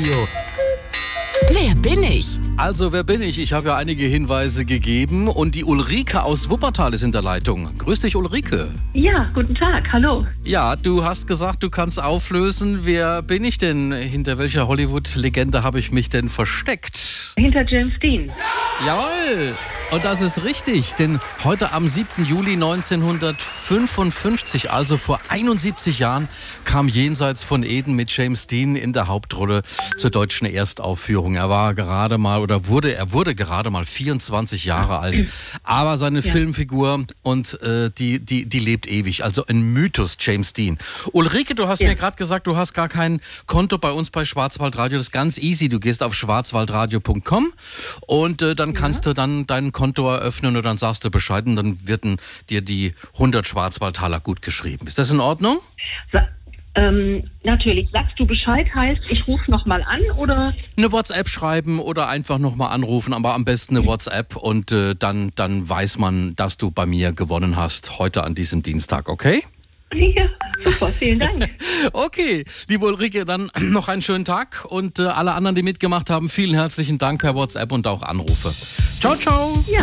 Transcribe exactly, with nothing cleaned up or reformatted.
Radio. Wer bin ich? Also, wer bin ich? Ich habe ja einige Hinweise gegeben und die Ulrike aus Wuppertal ist in der Leitung. Grüß dich, Ulrike. Ja, guten Tag, hallo. Ja, du hast gesagt, du kannst auflösen. Wer bin ich denn? Hinter welcher Hollywood-Legende habe ich mich denn versteckt? Hinter James Dean. Jawohl! Und das ist richtig, denn heute am siebten Juli neunzehnhundertfünfundfünfzig, also vor einundsiebzig Jahren, kam Jenseits von Eden mit James Dean in der Hauptrolle zur deutschen Erstaufführung. Er war gerade mal oder wurde er wurde gerade mal vierundzwanzig Jahre alt, aber seine ja. Filmfigur und äh, die die die lebt ewig, also ein Mythos, James Dean. Ulrike, du hast ja. mir gerade gesagt, du hast gar kein Konto bei uns bei Schwarzwaldradio. Das ist ganz easy. Du gehst auf schwarzwaldradio punkt com und äh, dann ja. kannst du dann deinen Konto eröffnen und dann sagst du Bescheid und dann werden dir die hundert Schwarzwaldtaler gut geschrieben. Ist das in Ordnung? Sa- ähm, natürlich. Sagst du Bescheid, heißt, ich rufe nochmal an oder? Eine WhatsApp schreiben oder einfach nochmal anrufen, aber am besten eine WhatsApp und äh, dann, dann weiß man, dass du bei mir gewonnen hast heute an diesem Dienstag, okay? Ja, super, vielen Dank. Okay, liebe Ulrike, dann noch einen schönen Tag und äh, alle anderen, die mitgemacht haben, vielen herzlichen Dank per WhatsApp und auch Anrufe. Ciao, ciao. Ja.